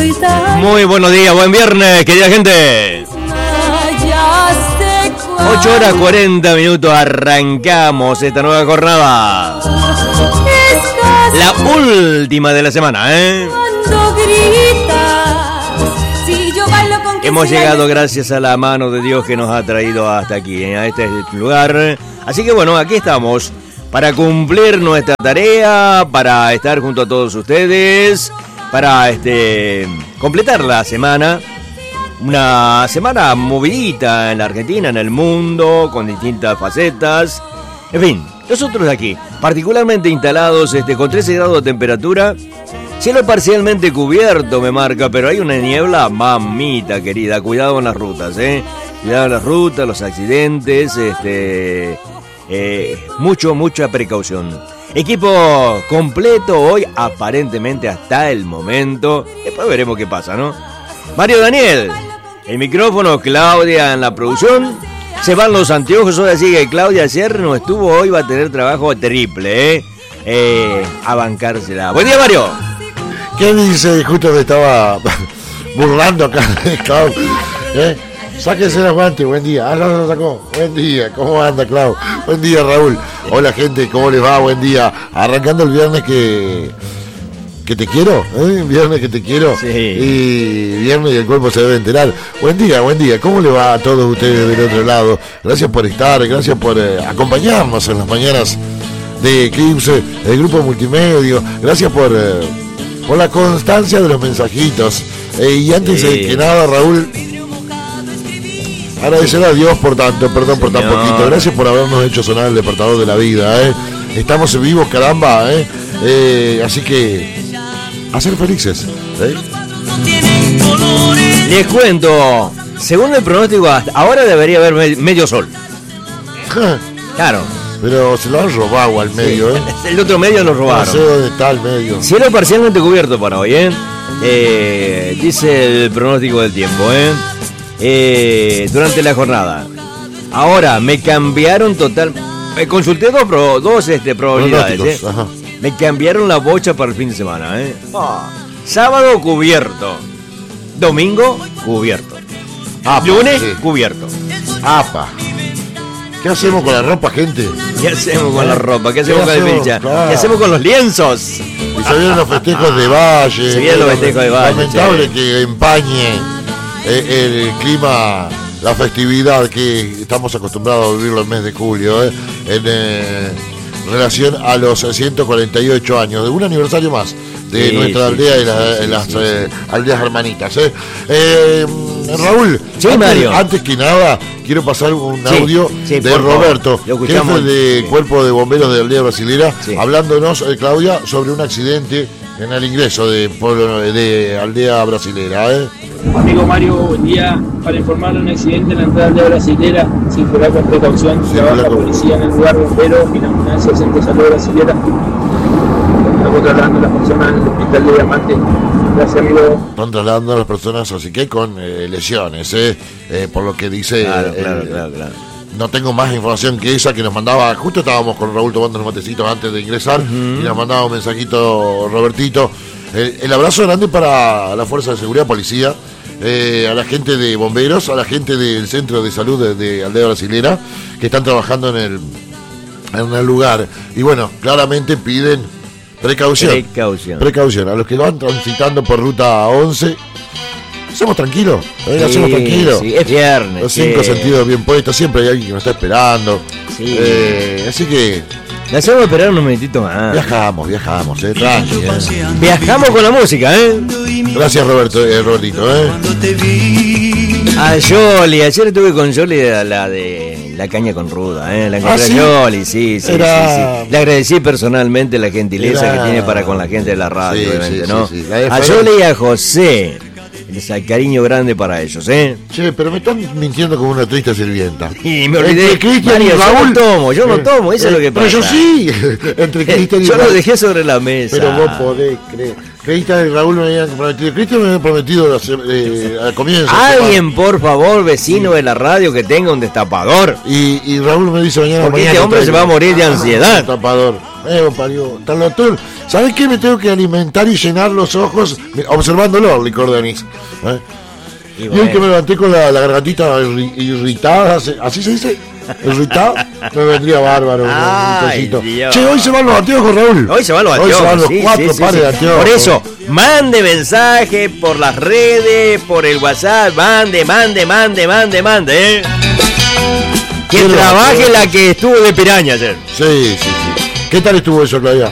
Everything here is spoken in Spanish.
Muy buenos días, buen viernes, querida gente. 8 horas 40 minutos, arrancamos esta nueva jornada. La última de la semana, Hemos llegado gracias a la mano de Dios que nos ha traído hasta aquí, a este lugar. Así que bueno, aquí estamos para cumplir nuestra tarea, para estar junto a todos ustedes, para completar la semana. Una semana movidita en la Argentina, en el mundo, con distintas facetas. En fin, nosotros aquí, particularmente instalados con 13 grados de temperatura, cielo parcialmente cubierto me marca, pero hay una niebla, mamita querida, cuidado con las rutas, cuidado con las rutas, los accidentes, mucha precaución. Equipo completo hoy, aparentemente hasta el momento, después veremos qué pasa, ¿no? Mario Daniel, el micrófono, Claudia en la producción. Se van los anteojos hoy, así que Claudia ayer no estuvo, hoy va a tener trabajo triple, a bancársela. Buen día, Mario. ¿Qué dice? Justo me estaba burlando acá, Clau. Sáquese los guantes, buen día. No lo sacó. Buen día, ¿cómo anda, Clau? Buen día, Raúl. Hola, gente, ¿cómo les va? Buen día. Arrancando el viernes que te quiero, viernes que te quiero, sí. Y viernes y el cuerpo se debe enterar. Buen día, ¿cómo le va a todos ustedes del otro lado? Gracias por estar, gracias por acompañarnos en las mañanas de Eclipse, el grupo multimedio. Gracias por la constancia de los mensajitos. Y antes de que nada, Raúl, agradecer a Dios por tanto, perdón por tan poquito. Gracias por habernos hecho sonar el despertador de la vida, Estamos vivos, caramba, así que a ser felices, Les cuento, según el pronóstico, hasta ahora debería haber medio sol. Claro. Pero se lo han robado al medio, El otro medio lo robaron. No sé dónde está el medio. Cielo parcialmente cubierto para hoy, dice el pronóstico del tiempo, durante la jornada. Ahora, me cambiaron total. Consulté dos probabilidades, Me cambiaron la bocha para el fin de semana, Sábado cubierto, domingo cubierto, lunes cubierto. ¿Qué hacemos con la ropa, gente? ¿Qué hacemos con la ropa? ¿Qué hacemos con el pincha? Claro. ¿Qué hacemos con los lienzos? Y se vienen los festejos de Valle. Se vienen los festejos de Valle. Lamentable que empañe el clima, la festividad que estamos acostumbrados a vivirlo el mes de julio, en relación a los 148 años de un aniversario más de nuestra aldea y las aldeas hermanitas. Raúl, antes que nada quiero pasar un audio de Roberto, jefe de Cuerpo de Bomberos de Aldea Brasilera, hablándonos, Claudia, sobre un accidente en el ingreso de Aldea Brasilera. Amigo Mario, buen día. Para informarle un accidente en la entrada de Aldea Brasilera, circular con precaución, trabaja la policía en el lugar, bombero y la ambulancia Centro de Salud Brasilera. Estamos trasladando a las personas al hospital de Diamante. Gracias, amigo. Están trasladando a las personas, así que con lesiones, por lo que dice. Claro. No tengo más información que esa que nos mandaba. Justo estábamos con Raúl tomando unos matecitos antes de ingresar, y nos mandaba un mensajito Robertito. El abrazo grande para la Fuerza de Seguridad, Policía, a la gente de bomberos, a la gente del Centro de Salud de Aldea Brasilera, que están trabajando en el lugar. Y bueno, claramente piden precaución. A los que van transitando por ruta 11, hacemos tranquilo, hacemos tranquilo. Sí, es viernes. Los 5 sentidos bien puestos, siempre hay alguien que nos está esperando. Sí. Así que le hacemos esperar unos minutitos más. Viajamos, tranqui. Viajamos con la música, Gracias, Robertito, A Yoli, ayer estuve con Yoli de la caña con ruda, la encontré ¿sí? a Yoli, sí. Le agradecí personalmente la gentileza que tiene para con la gente de la radio, obviamente, ¿no? Sí. A Yoli y a José. El cariño grande para ellos, Che, pero me están mintiendo como una triste sirvienta. Y me olvidé. Mario, yo no tomo, eso es lo que pasa. Pero yo sí. Entre Cristian y yo lo dejé sobre la mesa. Pero vos podés creer. Cristian y Raúl me habían prometido. Cristian me había prometido al comienzo. Alguien, por favor, vecino de la radio, que tenga un destapador. Y Raúl me dice mañana. Porque este hombre se va a morir de ansiedad. Destapador. Parió. ¿Sabes qué? Me tengo que alimentar y llenar los ojos observándolo, el licor de anís. Y hoy que me levanté con la gargantita irritada, ¿así se dice? ¿Irritada? Me vendría bárbaro. Che, hoy se van los anteojos, Raúl. Hoy se van los anteojos. Hoy se van los 4 pares de anteojos. Por eso, mande mensaje por las redes, por el WhatsApp, mande. Que trabaje la que estuvo de piraña ayer. Sí. ¿Qué tal estuvo eso, Claudia?